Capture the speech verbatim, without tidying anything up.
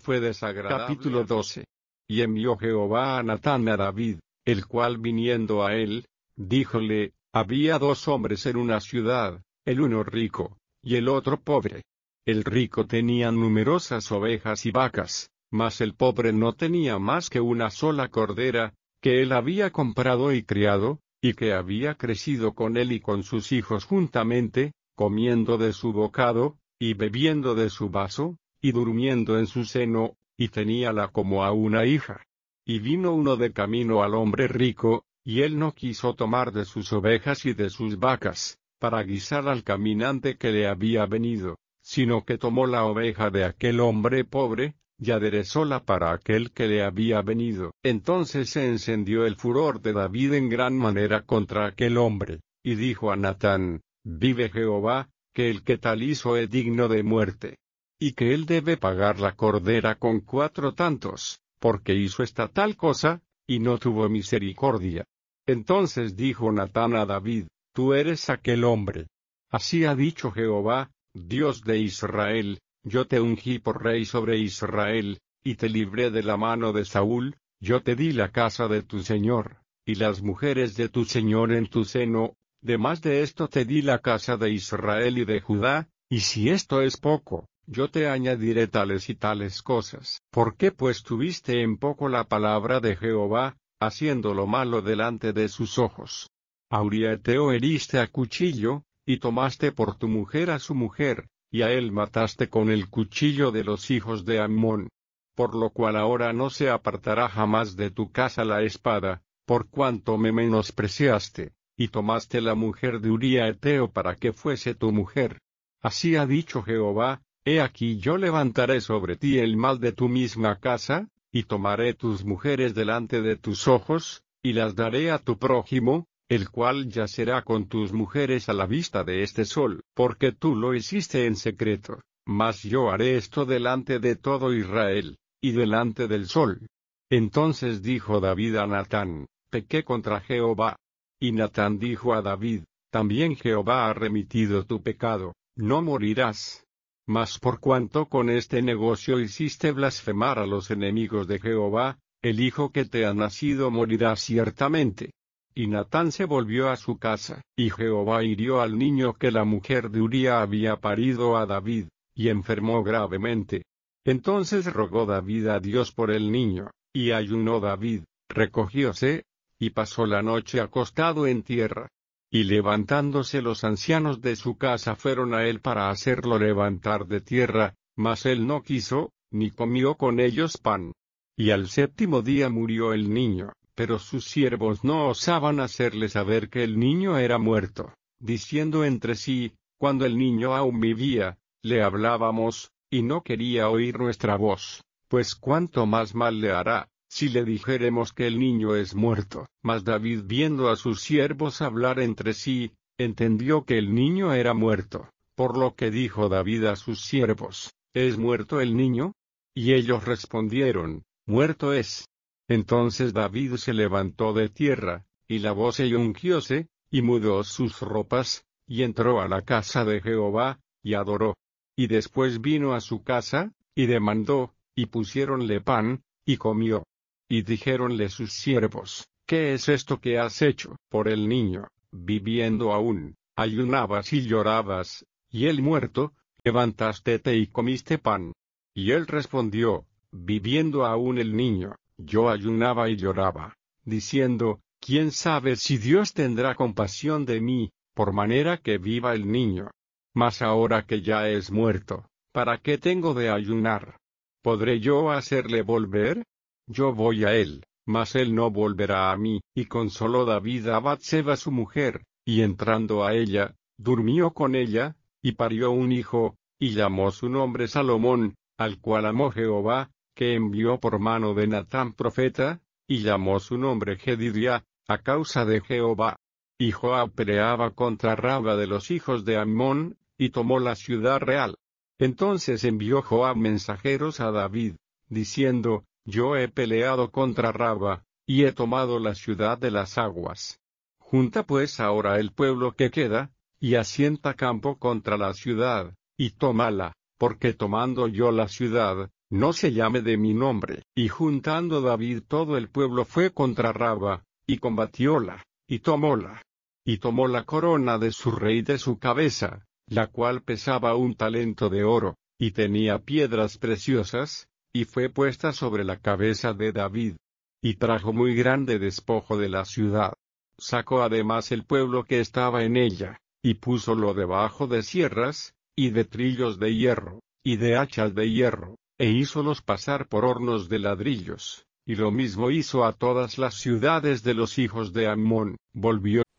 fue desagradable. Capítulo doce. Y envió Jehová a Natán a David, el cual viniendo a él, díjole, había dos hombres en una ciudad, el uno rico, y el otro pobre. El rico tenía numerosas ovejas y vacas, mas el pobre no tenía más que una sola cordera, que él había comprado y criado, y que había crecido con él y con sus hijos juntamente, comiendo de su bocado, y bebiendo de su vaso, y durmiendo en su seno, y teníala como a una hija. Y vino uno de camino al hombre rico, y él no quiso tomar de sus ovejas y de sus vacas, para guisar al caminante que le había venido, sino que tomó la oveja de aquel hombre pobre, y aderezóla para aquel que le había venido. Entonces se encendió el furor de David en gran manera contra aquel hombre, y dijo a Natán, vive Jehová, que el que tal hizo es digno de muerte, y que él debe pagar la cordera con cuatro tantos, porque hizo esta tal cosa, y no tuvo misericordia. Entonces dijo Natán a David, tú eres aquel hombre. Así ha dicho Jehová, Dios de Israel, yo te ungí por rey sobre Israel, y te libré de la mano de Saúl, yo te di la casa de tu señor, y las mujeres de tu señor en tu seno, demás de esto te di la casa de Israel y de Judá, y si esto es poco, yo te añadiré tales y tales cosas. ¿Por qué pues tuviste en poco la palabra de Jehová, haciendo lo malo delante de sus ojos? A Uría Eteo heriste a cuchillo, y tomaste por tu mujer a su mujer, y a él mataste con el cuchillo de los hijos de Ammón. Por lo cual ahora no se apartará jamás de tu casa la espada, por cuanto me menospreciaste, y tomaste la mujer de Uría Eteo para que fuese tu mujer. Así ha dicho Jehová, he aquí yo levantaré sobre ti el mal de tu misma casa, y tomaré tus mujeres delante de tus ojos, y las daré a tu prójimo, el cual yacerá con tus mujeres a la vista de este sol, porque tú lo hiciste en secreto, mas yo haré esto delante de todo Israel, y delante del sol. Entonces dijo David a Natán, pequé contra Jehová. Y Natán dijo a David, también Jehová ha remitido tu pecado, no morirás. Mas por cuanto con este negocio hiciste blasfemar a los enemigos de Jehová, el hijo que te ha nacido morirá ciertamente. Y Natán se volvió a su casa, y Jehová hirió al niño que la mujer de Uría había parido a David, y enfermó gravemente. Entonces rogó David a Dios por el niño, y ayunó David, recogióse, y pasó la noche acostado en tierra. Y levantándose los ancianos de su casa fueron a él para hacerlo levantar de tierra, mas él no quiso, ni comió con ellos pan. Y al séptimo día murió el niño, pero sus siervos no osaban hacerle saber que el niño era muerto, diciendo entre sí, cuando el niño aún vivía, le hablábamos, y no quería oír nuestra voz, pues cuánto más mal le hará, si le dijéremos que el niño es muerto. Mas David viendo a sus siervos hablar entre sí, entendió que el niño era muerto, por lo que dijo David a sus siervos, ¿es muerto el niño? Y ellos respondieron, muerto es. Entonces David se levantó de tierra, y lavóse y ungióse, y mudó sus ropas, y entró a la casa de Jehová, y adoró. Y después vino a su casa, y demandó, y pusiéronle pan, y comió. Y dijéronle sus siervos, ¿qué es esto que has hecho por el niño, viviendo aún, ayunabas y llorabas, y él muerto, levantástete y comiste pan? Y él respondió, viviendo aún el niño, yo ayunaba y lloraba, diciendo, ¿quién sabe si Dios tendrá compasión de mí, por manera que viva el niño? Mas ahora que ya es muerto, ¿para qué tengo de ayunar? ¿Podré yo hacerle volver? Yo voy a él, mas él no volverá a mí. Y consoló David a Batseba su mujer, y entrando a ella, durmió con ella, y parió un hijo, y llamó su nombre Salomón, al cual amó Jehová, que envió por mano de Natán profeta, y llamó su nombre Jedidia, a causa de Jehová. Y Joab peleaba contra Raba de los hijos de Ammón, y tomó la ciudad real. Entonces envió Joab mensajeros a David, diciendo, yo he peleado contra Raba, y he tomado la ciudad de las aguas. Junta pues ahora el pueblo que queda, y asienta campo contra la ciudad, y tómala, porque tomando yo la ciudad, no se llame de mi nombre. Y juntando David todo el pueblo fue contra Raba, y combatióla, y tomóla. Y tomó la corona de su rey de su cabeza, la cual pesaba un talento de oro, y tenía piedras preciosas, y fue puesta sobre la cabeza de David. Y trajo muy grande despojo de la ciudad. Sacó además el pueblo que estaba en ella, y púsolo debajo de sierras, y de trillos de hierro, y de hachas de hierro, e hízolos pasar por hornos de ladrillos, y lo mismo hizo a todas las ciudades de los hijos de Amón. Volvió